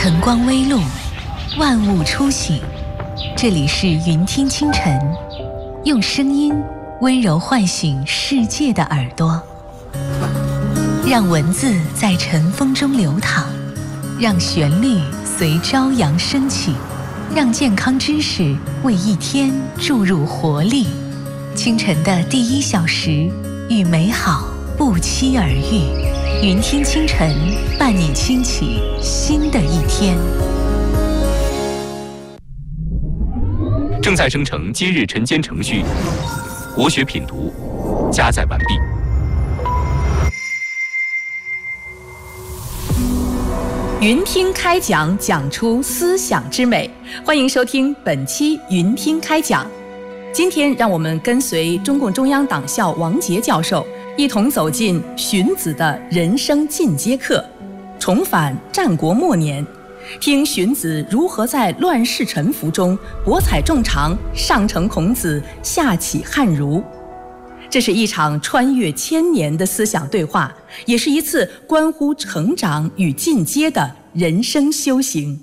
晨光微露，万物初醒。这里是云听清晨，用声音温柔唤醒世界的耳朵，让文字在晨风中流淌，让旋律随朝阳升起，让健康知识为一天注入活力。清晨的第1小时，与美好不期而遇。云听清晨，伴你轻启新的一天。 正在生成今日晨间程序，国学品读加载完毕。 云听开讲，讲出思想之美。欢迎收听本期云听开讲。今天让我们跟随中共中央党校王杰教授，一同走进荀子的人生进阶课，重返战国末年，听荀子如何在乱世沉浮中博采众长，上承孔子，下启汉儒。这是一场穿越千年的思想对话，也是一次关乎成长与进阶的人生修行。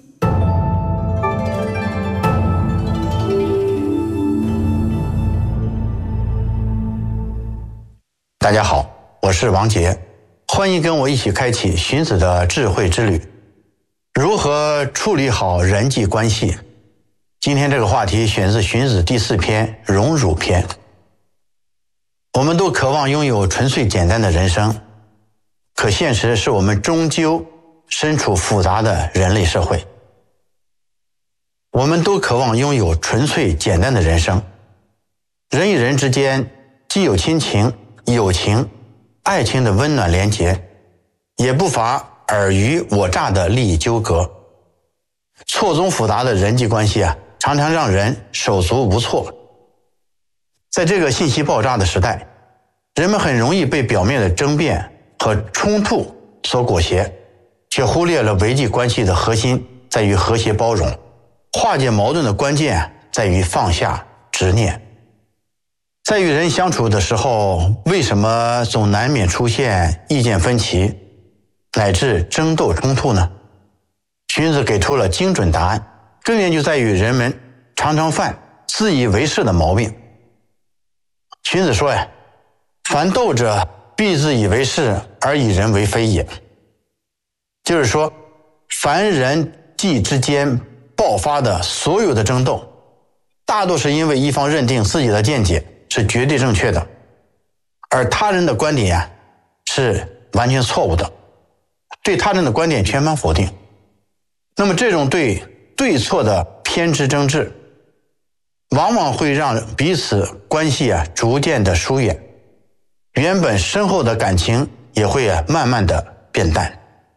大家好，我是王杰，欢迎跟我一起开启荀子的智慧之旅。如何处理好人际关系？今天这个话题选自荀子第4篇《荣辱篇》。我们都渴望拥有纯粹简单的人生，可现实是我们终究身处复杂的人类社会。我们都渴望拥有纯粹简单的人生，人与人之间既有亲情、友情、爱情的温暖连结，也不乏尔虞我诈的利益纠葛。错综复杂的人际关系常常让人手足无措。在这个信息爆炸的时代，人们很容易被表面的争辩和冲突所裹挟，却忽略了维系关系的核心在于和谐包容，化解矛盾的关键在于放下执念。在与人相处的时候，为什么总难免出现意见分歧乃至争斗冲突呢？荀子给出了精准答案，根源就在于人们常常犯自以为是的毛病。荀子说凡斗者必自以为是而以人为非也。就是说，凡人际之间爆发的所有的争斗，大多是因为一方认定自己的见解是绝对正确的，而他人的观点是完全错误的，对他人的观点全盘否定。那么这种对错的偏执争执，往往会让彼此关系逐渐的疏远，原本深厚的感情也会慢慢的变淡。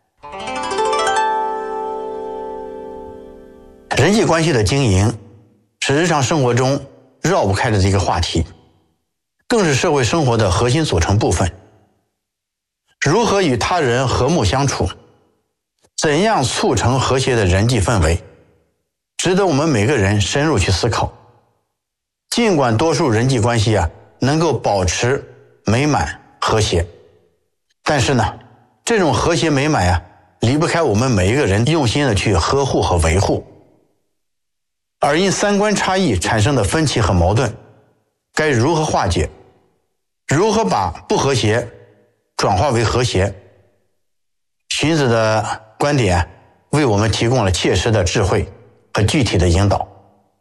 人际关系的经营是日常生活中绕不开的这个话题，更是社会生活的核心组成部分。如何与他人和睦相处，怎样促成和谐的人际氛围，值得我们每个人深入去思考。尽管多数人际关系能够保持美满和谐，但是呢，这种和谐美满离不开我们每一个人用心的去呵护和维护。而因三观差异产生的分歧和矛盾，该如何化解？如何把不和谐转化为和谐？荀子的观点为我们提供了切实的智慧和具体的引导。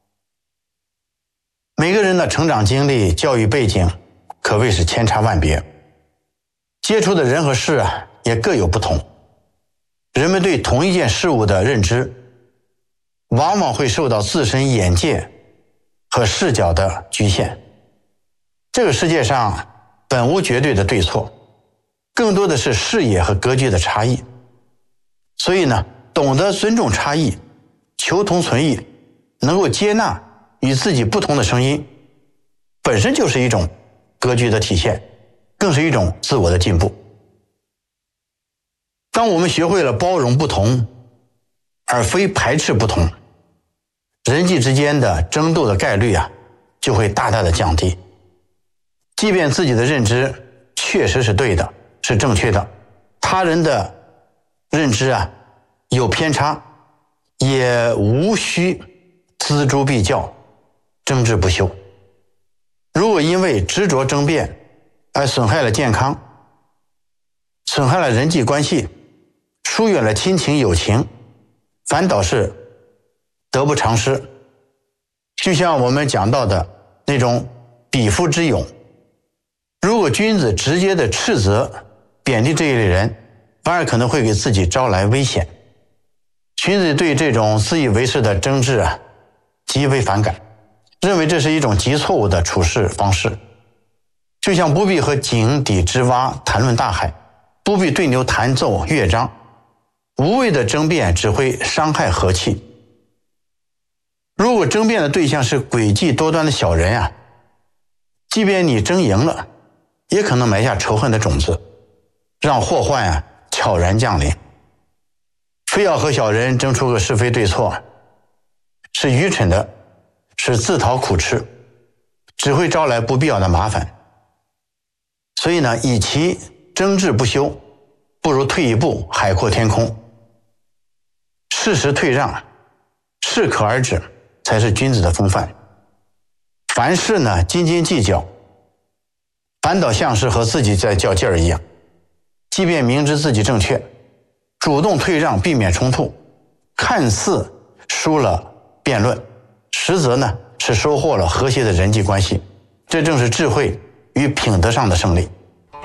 每个人的成长经历、教育背景可谓是千差万别，接触的人和事也各有不同。人们对同一件事物的认知，往往会受到自身眼界和视角的局限。这个世界上本无绝对的对错，更多的是视野和格局的差异。所以呢，懂得尊重差异，求同存异，能够接纳与自己不同的声音，本身就是一种格局的体现，更是一种自我的进步。当我们学会了包容不同，而非排斥不同，人际之间的争斗的概率就会大大的降低。即便自己的认知确实是对的，是正确的，他人的认知有偏差， 也无需锱铢必较，争执不休。如果因为执着争辩而损害了健康，损害了人际关系，疏远了亲情友情，反倒是得不偿失。就像我们讲到的那种匹夫之勇，如果君子直接的斥责贬低这一类人，反而可能会给自己招来危险。荀子对这种自以为是的争执极为反感，认为这是一种极错误的处事方式。就像不必和井底之蛙谈论大海，不必对牛弹奏乐章，无谓的争辩只会伤害和气。如果争辩的对象是诡计多端的小人即便你争赢了，也可能埋下仇恨的种子，让祸患悄然降临。非要和小人争出个是非对错，是愚蠢的，是自讨苦吃，只会招来不必要的麻烦。所以呢，与其争执不休，不如退一步，海阔天空。适时退让，适可而止，才是君子的风范。凡事呢斤斤计较，反倒像是和自己在较劲儿一样。即便明知自己正确，主动退让，避免冲突，看似输了辩论，实则呢是收获了和谐的人际关系。这正是智慧与品德上的胜利。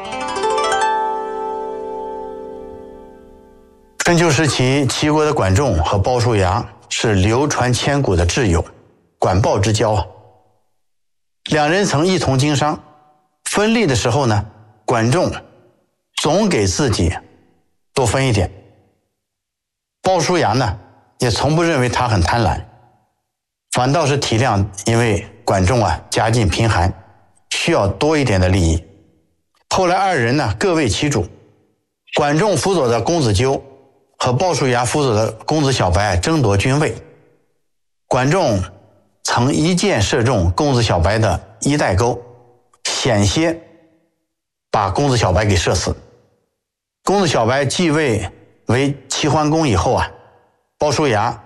春秋时期，齐国的管仲和鲍叔牙是流传千古的挚友，管鲍之交两人曾一同经商，分利的时候呢，管仲总给自己多分一点，鲍叔牙呢也从不认为他很贪婪，反倒是体谅因为管仲家境贫寒，需要多一点的利益。后来二人呢各为其主，管仲辅佐的公子纠和鲍叔牙辅佐的公子小白争夺君位。管仲曾一箭射中公子小白的衣带钩，险些把公子小白给射死。公子小白继位为齐桓公以后鲍叔牙